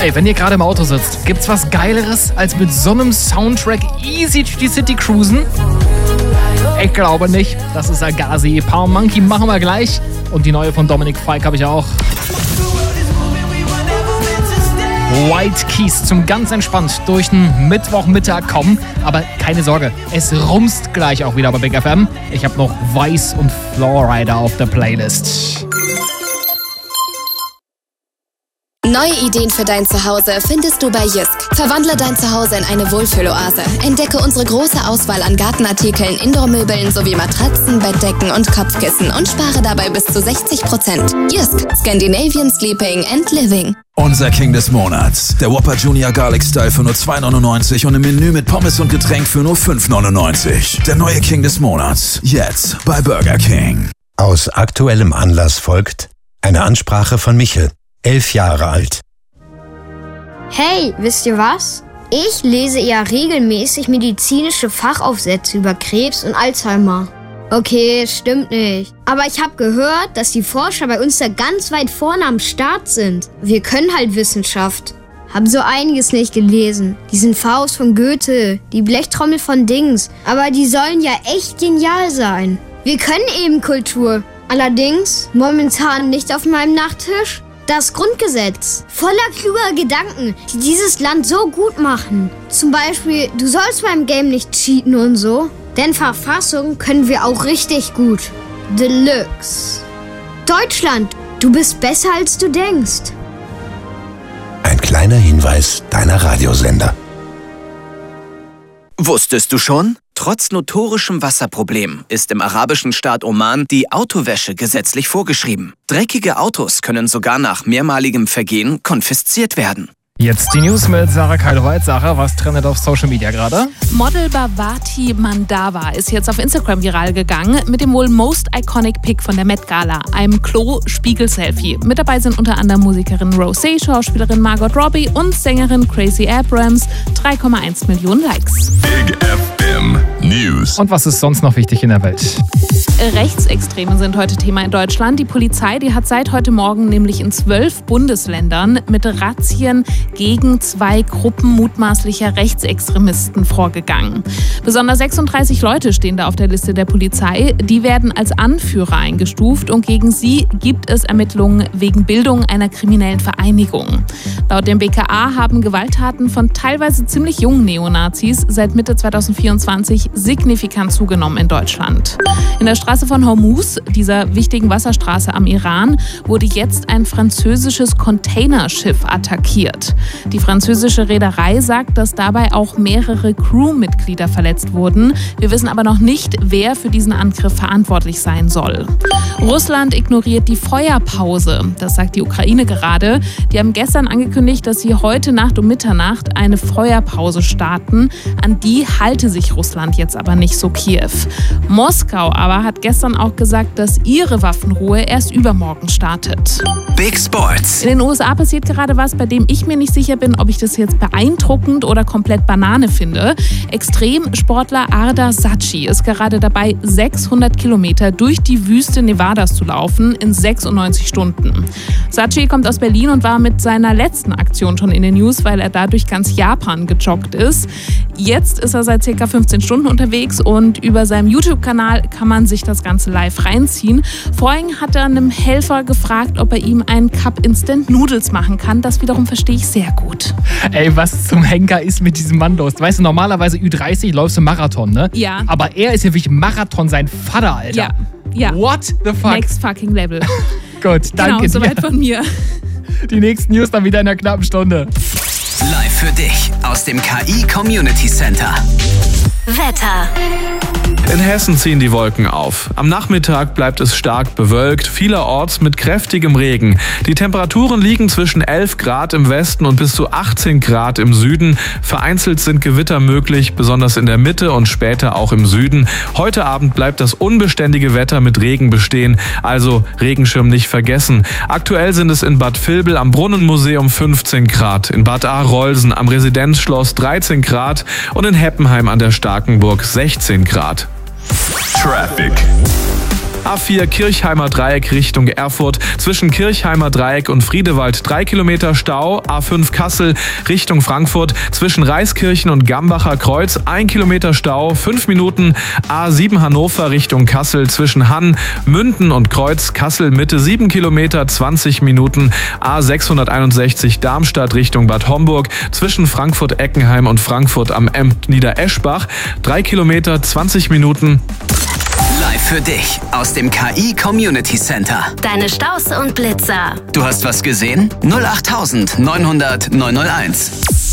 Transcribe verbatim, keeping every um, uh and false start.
Ey, wenn ihr gerade im Auto sitzt, gibt's was Geileres, als mit so einem Soundtrack easy durch die City cruisen? Ich glaube nicht. Das ist Agassi. Power Monkey machen wir gleich. Und die neue von Dominic Fike habe ich auch. White Keys zum ganz entspannt durch den Mittwochmittag kommen. Aber keine Sorge, es rumst gleich auch wieder bei Big F M. Ich habe noch Weiß und Flowrider auf der Playlist. Neue Ideen für dein Zuhause findest du bei Jysk. Verwandle dein Zuhause in eine Wohlfühloase. Entdecke unsere große Auswahl an Gartenartikeln, Indoormöbeln sowie Matratzen, Bettdecken und Kopfkissen und spare dabei bis zu sechzig Prozent. Jysk, Scandinavian Sleeping and Living. Unser King des Monats. Der Whopper Junior Garlic Style für nur zwei neunundneunzig und im Menü mit Pommes und Getränk für nur fünf neunundneunzig. Der neue King des Monats. Jetzt bei Burger King. Aus aktuellem Anlass folgt eine Ansprache von Michel. Elf Jahre alt. Hey, wisst ihr was? Ich lese ja regelmäßig medizinische Fachaufsätze über Krebs und Alzheimer. Okay, stimmt nicht. Aber ich habe gehört, dass die Forscher bei uns da ganz weit vorne am Start sind. Wir können halt Wissenschaft. Haben so einiges nicht gelesen. Diesen Faust von Goethe, die Blechtrommel von Dings. Aber die sollen ja echt genial sein. Wir können eben Kultur. Allerdings momentan nicht auf meinem Nachttisch. Das Grundgesetz, voller kluger Gedanken, die dieses Land so gut machen. Zum Beispiel, du sollst beim Game nicht cheaten und so. Denn Verfassung können wir auch richtig gut. Deluxe. Deutschland, du bist besser als du denkst. Ein kleiner Hinweis deiner Radiosender. Wusstest du schon? Trotz notorischem Wasserproblem ist im arabischen Staat Oman die Autowäsche gesetzlich vorgeschrieben. Dreckige Autos können sogar nach mehrmaligem Vergehen konfisziert werden. Jetzt die News mit Sarah Keil-Hoyt. Sarah, was trendet auf Social Media gerade? Model Bhavati Mandava ist jetzt auf Instagram viral gegangen mit dem wohl most iconic Pic von der Met Gala, einem Klo-Spiegel-Selfie. Mit dabei sind unter anderem Musikerin Rosé, Schauspielerin Margot Robbie und Sängerin Crazy Abrams. drei Komma eins Millionen Likes. Big F M News. Und was ist sonst noch wichtig in der Welt? Rechtsextreme sind heute Thema in Deutschland. Die Polizei, die hat seit heute Morgen nämlich in zwölf Bundesländern mit Razzien gegen zwei Gruppen mutmaßlicher Rechtsextremisten vorgegangen. Besonders sechsunddreißig Leute stehen da auf der Liste der Polizei. Die werden als Anführer eingestuft und gegen sie gibt es Ermittlungen wegen Bildung einer kriminellen Vereinigung. Laut dem B K A haben Gewalttaten von teilweise ziemlich jungen Neonazis seit Mitte zweitausendvierundzwanzig signifikant zugenommen in Deutschland. In der Straße von Hormuz, dieser wichtigen Wasserstraße am Iran, wurde jetzt ein französisches Containerschiff attackiert. Die französische Reederei sagt, dass dabei auch mehrere Crewmitglieder verletzt wurden. Wir wissen aber noch nicht, wer für diesen Angriff verantwortlich sein soll. Russland ignoriert die Feuerpause. Das sagt die Ukraine gerade. Die haben gestern angekündigt, dass sie heute Nacht um Mitternacht eine Feuerpause starten. An die halte sich Russland jetzt aber nicht so Kiew. Moskau aber hat gestern auch gesagt, dass ihre Waffenruhe erst übermorgen startet. Big Sports. In den U S A passiert gerade was, bei dem ich mir nicht sicher bin, ob ich das jetzt beeindruckend oder komplett Banane finde. Extremsportler Arda Sachi ist gerade dabei, sechshundert Kilometer durch die Wüste Nevadas zu laufen in sechsundneunzig Stunden. Sachi kommt aus Berlin und war mit seiner letzten Aktion schon in den News, weil er da durch ganz Japan gejoggt ist. Jetzt ist er seit ca. fünfzehn Stunden unterwegs und über seinem YouTube-Kanal kann man sich das Ganze live reinziehen. Vorhin hat er einem Helfer gefragt, ob er ihm einen Cup Instant Noodles machen kann. Das wiederum verstehe ich sehr gut. Ey, was zum Henker ist mit diesem Mann los? Weißt du, normalerweise Ü dreißig läufst du Marathon, ne? Ja. Aber er ist ja wirklich Marathon sein Vater, Alter. Ja. Ja. What the fuck? Next fucking level. Gut, danke genau, soweit dir. von mir. Die nächsten News dann wieder in einer knappen Stunde. Live für dich aus dem K I Community Center. Wetter. In Hessen ziehen die Wolken auf. Am Nachmittag bleibt es stark bewölkt, vielerorts mit kräftigem Regen. Die Temperaturen liegen zwischen elf Grad im Westen und bis zu achtzehn Grad im Süden. Vereinzelt sind Gewitter möglich, besonders in der Mitte und später auch im Süden. Heute Abend bleibt das unbeständige Wetter mit Regen bestehen, also Regenschirm nicht vergessen. Aktuell sind es in Bad Vilbel am Brunnenmuseum fünfzehn Grad, in Bad Arolsen am Residenzschloss dreizehn Grad und in Heppenheim an der Starkenburg sechzehn Grad. Traffic. A vier Kirchheimer Dreieck Richtung Erfurt. Zwischen Kirchheimer Dreieck und Friedewald drei Kilometer Stau. A fünf Kassel Richtung Frankfurt. Zwischen Reiskirchen und Gambacher Kreuz ein Kilometer Stau, fünf Minuten. A sieben Hannover Richtung Kassel. Zwischen Hann, Münden und Kreuz Kassel Mitte sieben Kilometer, zwanzig Minuten. A sechshunderteinundsechzig Darmstadt Richtung Bad Homburg. Zwischen Frankfurt-Eckenheim und Frankfurt am Emd Niedereschbach drei Kilometer, zwanzig Minuten. Live für dich aus dem K I Community Center. Deine Staus und Blitzer. Du hast was gesehen? null acht neunhundert neunhunderteins.